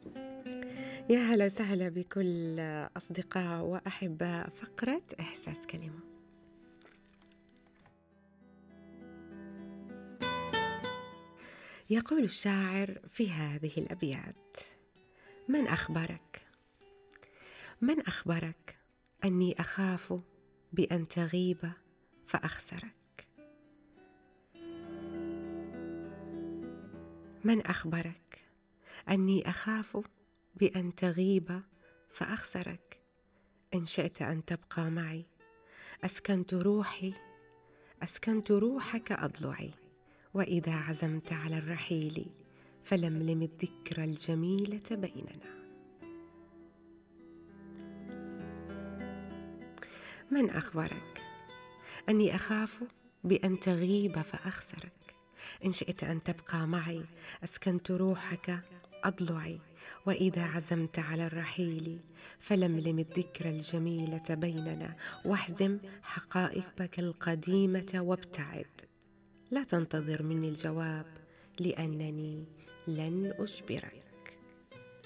يا هلا وسهلا بكل أصدقاء وأحباء فقرة إحساس كلمة. يقول الشاعر في هذه الأبيات: من أخبرك؟ من أخبرك أني أخاف بأن تغيب فأخسرك؟ من أخبرك أني أخاف بأن تغيب فأخسرك؟ إن شئت أن تبقى معي أسكنت روحك أضلعي، وإذا عزمت على الرحيل فلملم الذكرى الجميلة بيننا. من أخبرك أني أخاف بأن تغيب فأخسرك؟ إن شئت أن تبقى معي أسكنت روحك أضلعي، وإذا عزمت على الرحيل فلملم الذكرى الجميلة بيننا، واحزم حقائبك القديمة وابتعد. لا تنتظر مني الجواب لأنني لن أجبرك.